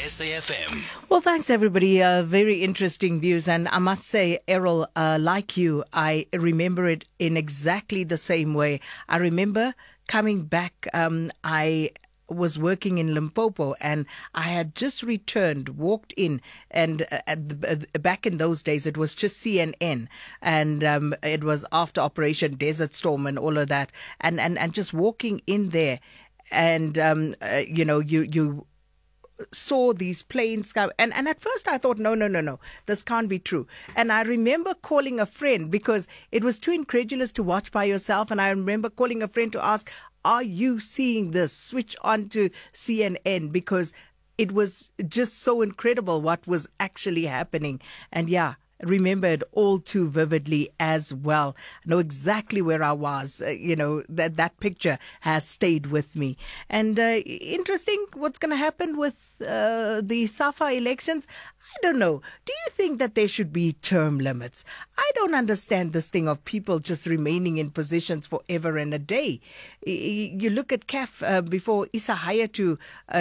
SAFM. Well, thanks, everybody. Very interesting views. And I must say, Errol, like you, I remember it in exactly the same way. I remember coming back. I was working in Limpopo and I had just returned, walked in, and back in those days it was just CNN, and it was after Operation Desert Storm and all of that, and just walking in there, and you saw these planes come, and at first I thought, no, this can't be true. And I remember calling a friend because it was too incredulous to watch by yourself, and I remember calling a friend to ask, are you seeing this? Switch on to CNN, because it was just so incredible what was actually happening. And yeah, remember it all too vividly as well. I know exactly where I was. That picture has stayed with me. And interesting what's going to happen with the SAFA elections. I don't know. Do you think that there should be term limits? I don't understand this thing of people just remaining in positions forever and a day. You look at CAF before Issa Hayatu,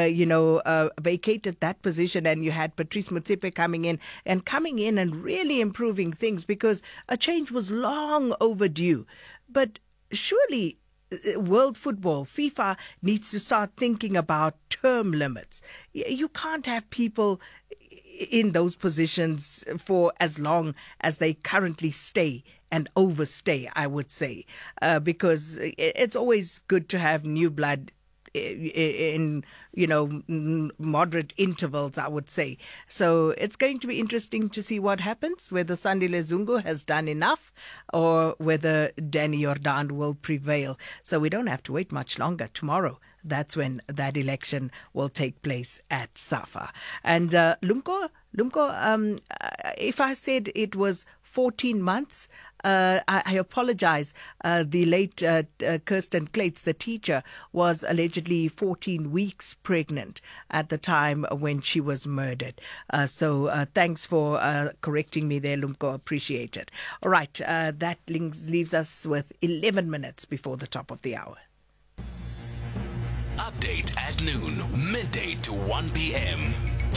vacated that position, and you had Patrice Motsepe coming in and really improving things because a change was long overdue. But surely world football, FIFA needs to start thinking about term limits. You can't have people in those positions for as long as they currently stay and overstay, I would say, because it's always good to have new blood in moderate intervals, I would say. So it's going to be interesting to see what happens, whether Sandile Zungu has done enough or whether Danny Jordan will prevail. So we don't have to wait much longer. Tomorrow, that's when that election will take place at SAFA. And Lumko, if I said it was 14 months, I apologize. The late Kirsten Klets, the teacher, was allegedly 14 weeks pregnant at the time when she was murdered. So thanks for correcting me there, Lumko. Appreciate it. All right, that leaves us with 11 minutes before the top of the hour. Update at noon, midday to 1 p.m.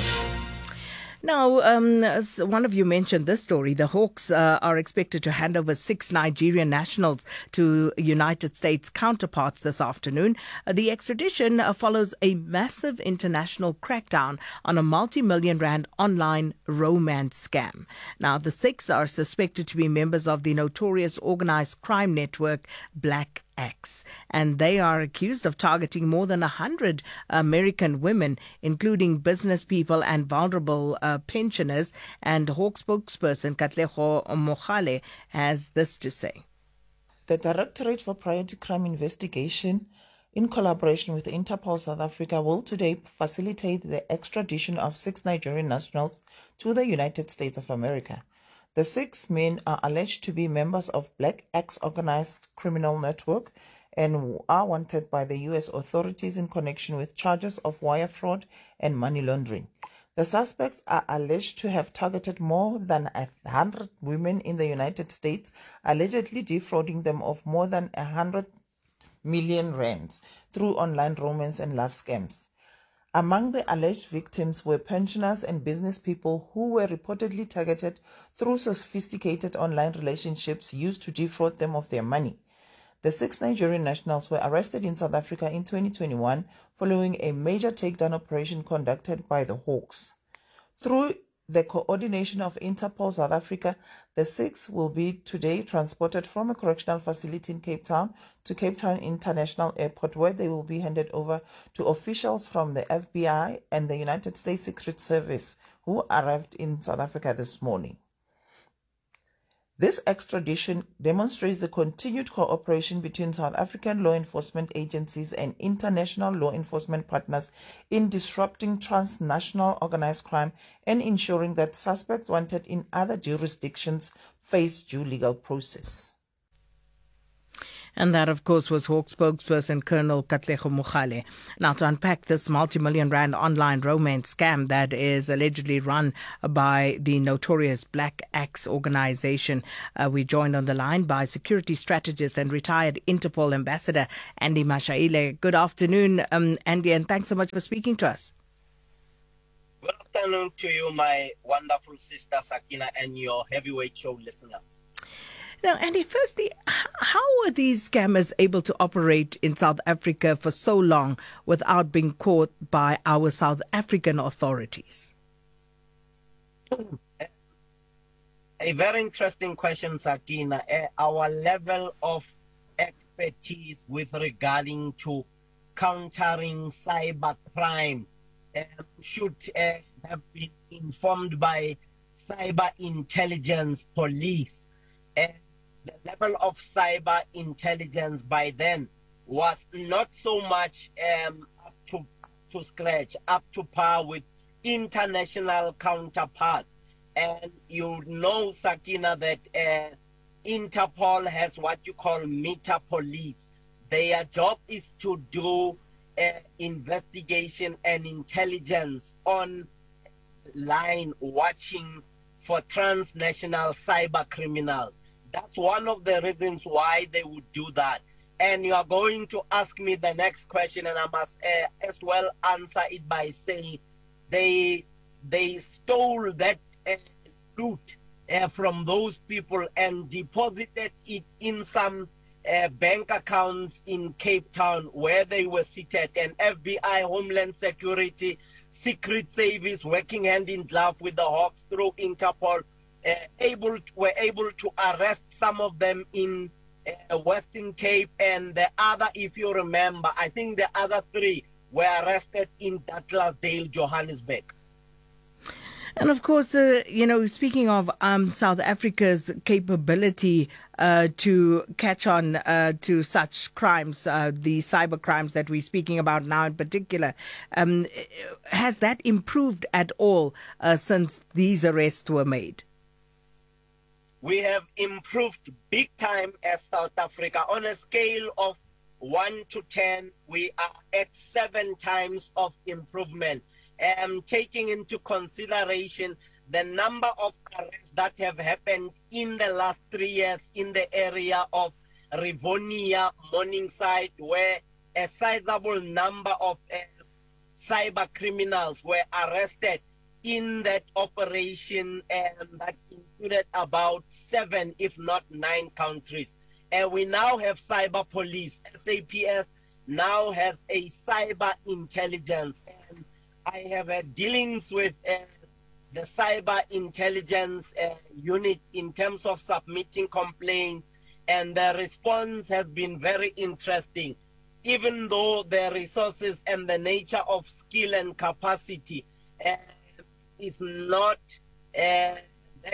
Now, as one of you mentioned this story, the Hawks are expected to hand over 6 Nigerian nationals to United States counterparts this afternoon. The extradition follows a massive international crackdown on a multi-million rand online romance scam. Now, the 6 are suspected to be members of the notorious organized crime network Black X, and they are accused of targeting more than 100 American women, including business people and vulnerable pensioners. And Hawk spokesperson Katlego Mohale has this to say. The Directorate for Priority Crime Investigation, in collaboration with Interpol South Africa, will today facilitate the extradition of 6 Nigerian nationals to the United States of America. The 6 men are alleged to be members of Black X organized criminal network and are wanted by the U.S. authorities in connection with charges of wire fraud and money laundering. The suspects are alleged to have targeted more than 100 women in the United States, allegedly defrauding them of more than 100 million rands through online romance and love scams. Among the alleged victims were pensioners and business people who were reportedly targeted through sophisticated online relationships used to defraud them of their money. The 6 Nigerian nationals were arrested in South Africa in 2021 following a major takedown operation conducted by the Hawks. Through the coordination of Interpol South Africa, the 6 will be today transported from a correctional facility in Cape Town to Cape Town International Airport, where they will be handed over to officials from the FBI and the United States Secret Service, who arrived in South Africa this morning. This extradition demonstrates the continued cooperation between South African law enforcement agencies and international law enforcement partners in disrupting transnational organized crime and ensuring that suspects wanted in other jurisdictions face due legal process. And that, of course, was Hawk spokesperson Colonel Katlego Mohale. Now, to unpack this multi-million rand online romance scam that is allegedly run by the notorious Black Axe organization, we joined on the line by security strategist and retired Interpol ambassador Andy Mashaile. Good afternoon, Andy, and thanks so much for speaking to us. afternoon to you, my wonderful sister Sakina, and your heavyweight show listeners. Now, Andy, firstly, how were these scammers able to operate in South Africa for so long without being caught by our South African authorities? A very interesting question, Sakina. Our level of expertise with regarding to countering cyber crime should have been informed by cyber intelligence police. The level of cyber intelligence by then was not so much up to scratch, up to par with international counterparts. And you know, Sakina, that Interpol has what you call meta police. Their job is to do investigation and intelligence online, watching for transnational cyber criminals. That's one of the reasons why they would do that. And you are going to ask me the next question, and I must as well answer it by saying they stole that loot from those people and deposited it in some bank accounts in Cape Town where they were seated, and FBI, Homeland Security, Secret Service working hand in glove with the Hawks through Interpol were able to arrest some of them in Western Cape, and the other, if you remember, I think the other three were arrested in Douglasdale, Johannesburg. And of course, speaking of South Africa's capability to catch on to such crimes, the cyber crimes that we're speaking about now in particular, has that improved at all since these arrests were made? We have improved big time as South Africa. On a scale of 1 to 10, we are at 7 times of improvement. Taking into consideration the number of arrests that have happened in the last 3 years in the area of Rivonia, Morningside, where a sizable number of cyber criminals were arrested in that operation, that included about 7, if not 9 countries. And we now have cyber police. SAPS now has a cyber intelligence. And I have had dealings with the cyber intelligence unit in terms of submitting complaints, and the response has been very interesting. Even though the resources and the nature of skill and capacity is not that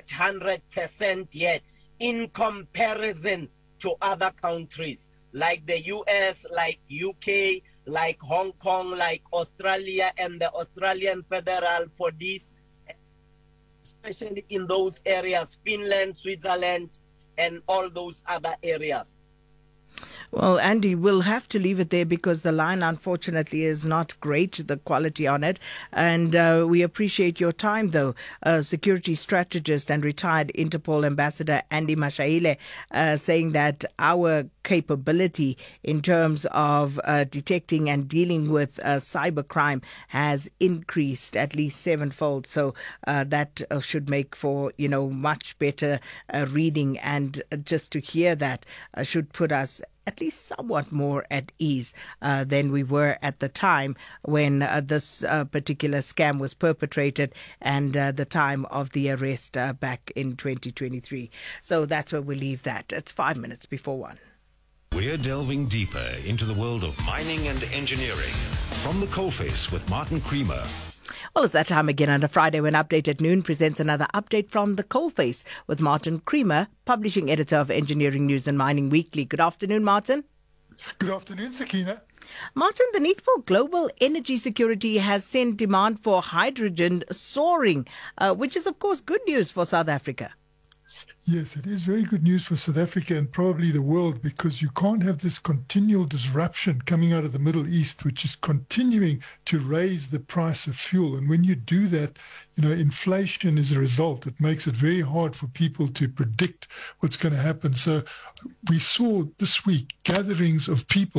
100% yet in comparison to other countries like the US, like UK, like Hong Kong, like Australia, and the Australian Federal Police, especially in those areas, Finland, Switzerland, and all those other areas. Well, Andy, we'll have to leave it there because the line, unfortunately, is not great, the quality on it. And we appreciate your time, though. Security strategist and retired Interpol ambassador Andy Mashaile saying that our capability in terms of detecting and dealing with cybercrime has increased at least 7-fold. So that should make for, much better reading. And just to hear that should put us at least somewhat more at ease than we were at the time when this particular scam was perpetrated and the time of the arrest back in 2023. So that's where we leave that. It's 5 minutes before 1. We're delving deeper into the world of mining and engineering. From the Coalface with Martin Creamer. Well, it's that time again on a Friday when Update at Noon presents another update from the Coalface with Martin Creamer, publishing editor of Engineering News and Mining Weekly. Good afternoon, Martin. Good afternoon, Sakina. Martin, the need for global energy security has sent demand for hydrogen soaring, which is, of course, good news for South Africa. Yes, it is very good news for South Africa and probably the world, because you can't have this continual disruption coming out of the Middle East, which is continuing to raise the price of fuel. And when you do that, inflation is a result. It makes it very hard for people to predict what's going to happen. So we saw this week gatherings of people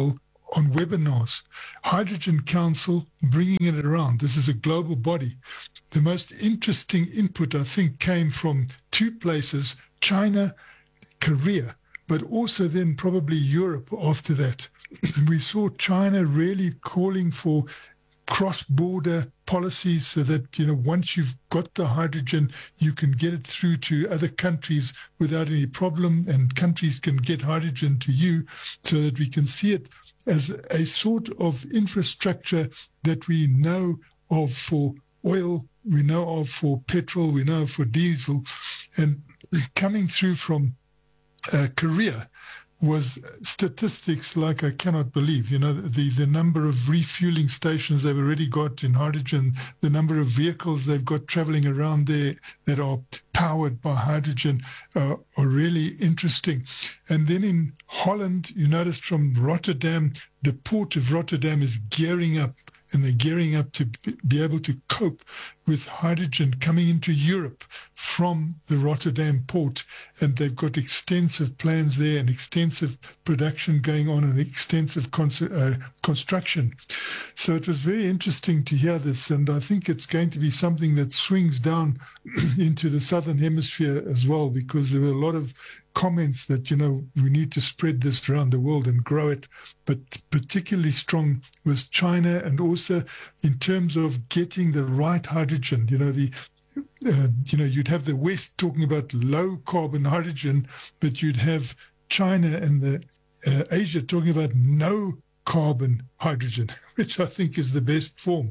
on webinars. Hydrogen Council, bringing it around. This is a global body. The most interesting input, I think, came from two places, China, Korea, but also then probably Europe after that. We saw China really calling for cross-border policies so that, once you've got the hydrogen, you can get it through to other countries without any problem, and countries can get hydrogen to you, so that we can see it as a sort of infrastructure that we know of for oil, we know of for petrol, we know of for diesel. And coming through from Korea was statistics like I cannot believe. The number of refueling stations they've already got in hydrogen, the number of vehicles they've got traveling around there that are powered by hydrogen are really interesting. And then in Holland, you noticed from Rotterdam, the port of Rotterdam is gearing up, and they're gearing up to be able to cope with hydrogen coming into Europe from the Rotterdam port. And they've got extensive plans there and extensive production going on and extensive construction. So it was very interesting to hear this. And I think it's going to be something that swings down into the Southern Hemisphere as well, because there were a lot of comments that, we need to spread this around the world and grow it. But particularly strong was China, and also in terms of getting the right hydrogen. You'd have the West talking about low carbon hydrogen, but you'd have China and the Asia talking about no carbon hydrogen, which I think is the best form.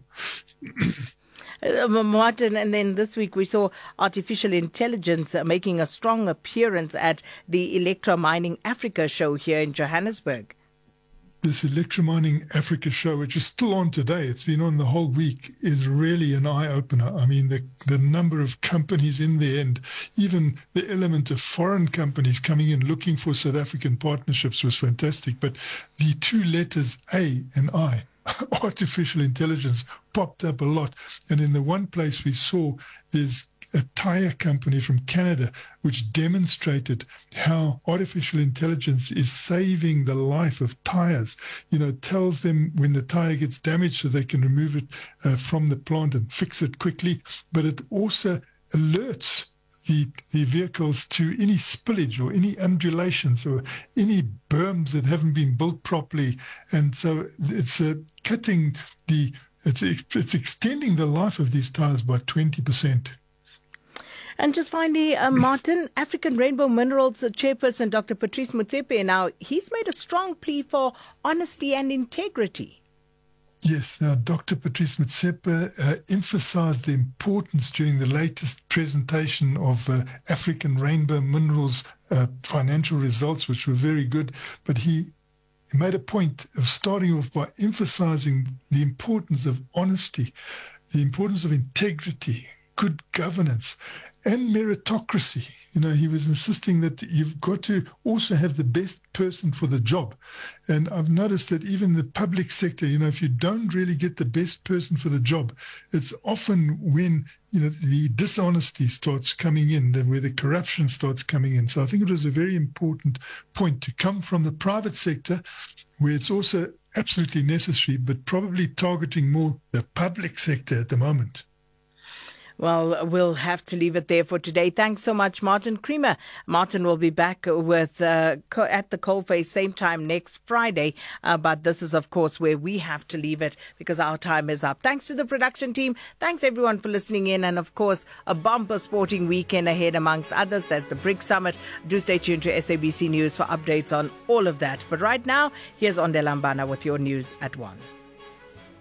Martin, and then this week we saw artificial intelligence making a strong appearance at the Electromining Africa show here in Johannesburg. This Electromining Africa show, which is still on today, it's been on the whole week, is really an eye-opener. I mean, the number of companies in there, and even the element of foreign companies coming in looking for South African partnerships was fantastic. But the two letters A and I, artificial intelligence, popped up a lot. And in the one place we saw, there's a tire company from Canada which demonstrated how artificial intelligence is saving the life of tires. Tells them when the tire gets damaged so they can remove it from the plant and fix it quickly. But it also alerts the vehicles to any spillage or any undulations or any berms that haven't been built properly. And so it's it's extending the life of these tires by 20%. And just finally, Martin, African Rainbow Minerals chairperson Dr. Patrice Motsepe, now he's made a strong plea for honesty and integrity. Yes, now Dr. Patrice Motsepe emphasized the importance during the latest presentation of African Rainbow Minerals financial results, which were very good. But he made a point of starting off by emphasizing the importance of honesty, the importance of integrity, good governance, and meritocracy. He was insisting that you've got to also have the best person for the job. And I've noticed that even the public sector, if you don't really get the best person for the job, it's often when, the dishonesty starts coming in, where the corruption starts coming in. So I think it was a very important point to come from the private sector, where it's also absolutely necessary, but probably targeting more the public sector at the moment. Well, we'll have to leave it there for today. Thanks so much, Martin Creamer. Martin will be back with at the Coalface same time next Friday. But this is, of course, where we have to leave it because our time is up. Thanks to the production team. Thanks, everyone, for listening in. And, of course, a bumper sporting weekend ahead amongst others. There's the BRICS Summit. Do stay tuned to SABC News for updates on all of that. But right now, here's Ondela Mbana with your news at 1.